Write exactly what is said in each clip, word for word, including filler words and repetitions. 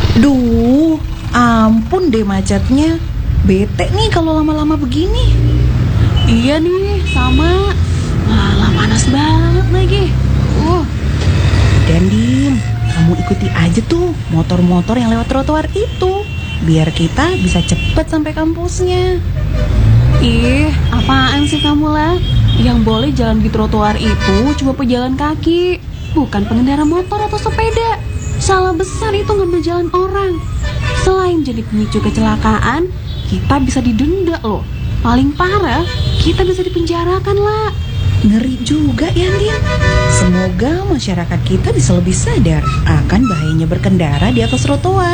Duh, ampun deh macetnya. Bete nih kalau lama-lama begini. Iya nih, sama. Malah panas banget lagi. Uh. Dan Dim, kamu ikuti aja tuh motor-motor yang lewat trotoar itu, biar kita bisa cepet sampai kampusnya. Ih, apaan sih kamu lah? Yang boleh jalan di trotoar itu cuma pejalan kaki, bukan pengendara motor atau sepeda. Salah besar itu ngambil jalan orang. Selain jadi pemicu kecelakaan, kita bisa didenda loh. Paling parah, kita bisa dipenjarakan lah. Ngeri juga ya, Din. Semoga masyarakat kita bisa lebih sadar akan bahayanya berkendara di atas trotoar.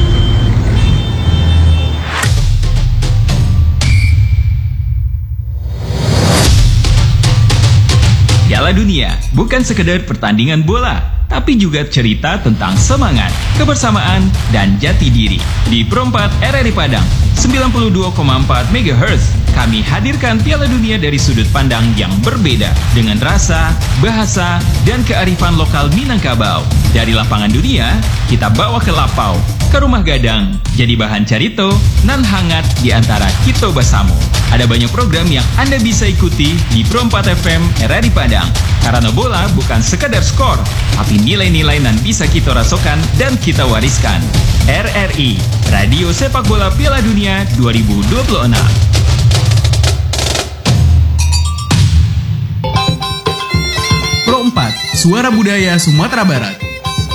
Piala Dunia bukan sekedar pertandingan bola, tapi juga cerita tentang semangat, kebersamaan, dan jati diri. Di Pro empat R R I Padang, sembilan puluh dua koma empat megahertz, kami hadirkan Piala Dunia dari sudut pandang yang berbeda, dengan rasa, bahasa, dan kearifan lokal Minangkabau. Dari lapangan dunia, kita bawa ke Lapau, ke rumah gadang, jadi bahan carito, nan hangat di antara kita bersama. Ada banyak program yang Anda bisa ikuti di Pro empat F M R R I Padang. Karena bola bukan sekadar skor, tapi nilai-nilai yang bisa kita rasakan dan kita wariskan. R R I, Radio Sepak Bola Piala Dunia dua ribu dua puluh enam. Pro empat, Suara Budaya Sumatera Barat.